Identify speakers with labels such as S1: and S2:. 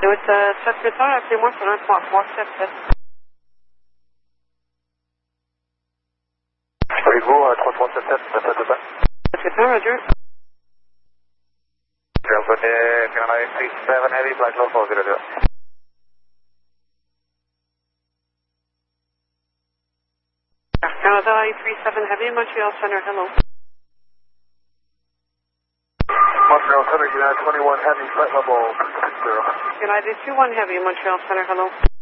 S1: Transmetteur, appelez-moi sur un 3377.
S2: Avez-vous 3377, ça te va?
S1: Transmetteur, Roger.
S2: Revenez, Canada 37 Heavy, Black Local 00.
S1: Canada 837 Heavy, Montreal Center, hello.
S2: Montreal Center, United 21 Heavy, flight level 60.
S1: United 21 Heavy, Montreal Center, hello.